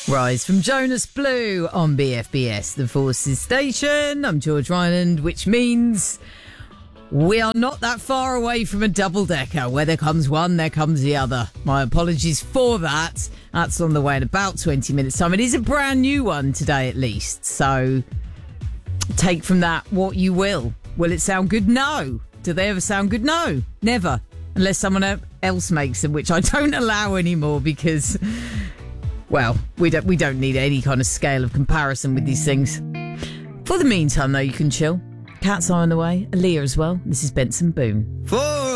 Rise from Jonas Blue on BFBS, the Forces Station. I'm George Ryland, which means we are not that far away from a double-decker. Where there comes one, there comes the other. My apologies for that. That's on the way in about 20 minutes' time. It is a brand new one today, at least. So take from that what you will. Will it sound good? No. Do they ever sound good? No. Never. Unless someone else makes them, which I don't allow anymore because... well, we don't need any kind of scale of comparison with these things. For the meantime, though, you can chill. Cat's Eye on the way. Aaliyah as well. This is Benson Boone. For